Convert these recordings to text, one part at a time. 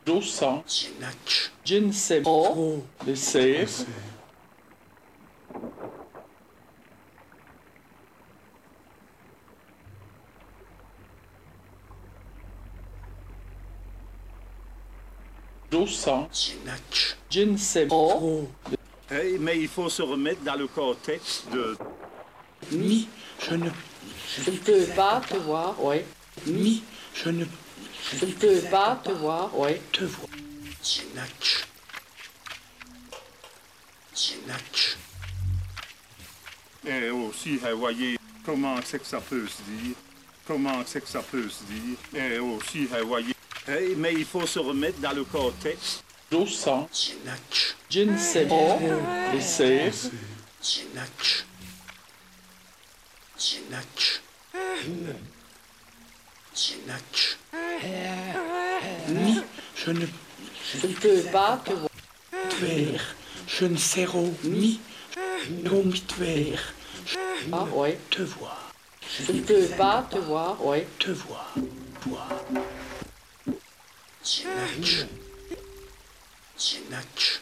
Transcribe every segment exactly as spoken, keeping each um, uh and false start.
dosa, Spinach. ginseng, Oh. dessert, dosa, Spinach. ginseng, Oh. Hey, mais il faut se remettre dans le contexte de... Mi. Je ne. Je ne peux pas te voir, ouais. Mi. Je ne Je ne peux pas te voir, ouais. te vois. Spinach. Spinach. Et aussi, hey, voyez, comment c'est que ça peut se dire? Comment c'est que ça peut se dire? Et aussi, hey, voyez... Hey, mais il faut se remettre dans le contexte. dosa, Spinach. ginseng, dessert, Spinach. Spinach. Spinach. Mi. Je ne. Je ne peux pas te voir. Tver. Je ne sais ro. Mi. Non, mi tver. Ah, ouais. Te vois. Je ne peux pas te voir, ouais. Te vois. Vois. Spinach. Spinach.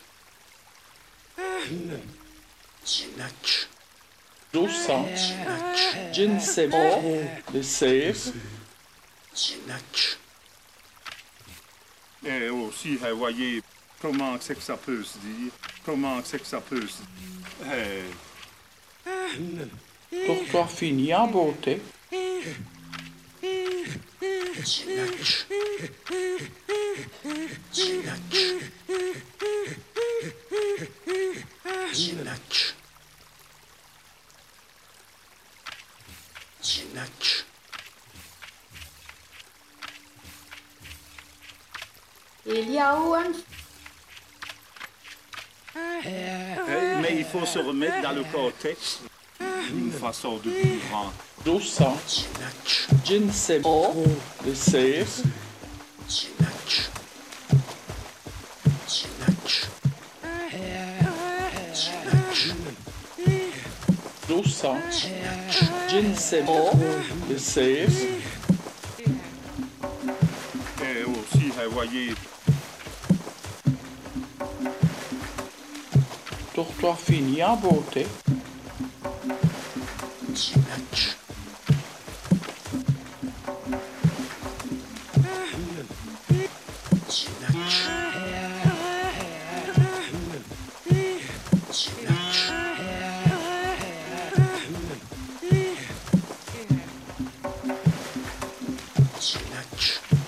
Spinach. dosa, Spinach. ginseng, dessert, Spinach. Et aussi, hey, voyez, comment c'est que ça peut se dire? Comment c'est que ça peut se dire? Hey. tortoise fini en beauté, Spinach. Spinach. Spinach. Spinach. Il y a où un... Hey, mais il faut se remettre dans le contexte d'une façon de plus grande. dosa, Spinach. ginseng, dessert, Spinach. Spinach. Spinach. dosa, ginseng, dessert, Et aussi, hey, voyez, tortoise fini en beauté, Spinach.